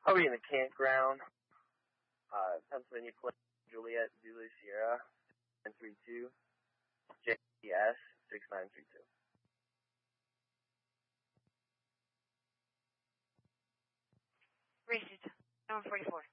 I'll be in the campground, Pennsylvania Plain, Juliet, Zulu, Sierra, 932, JS 6932. Racist, 144.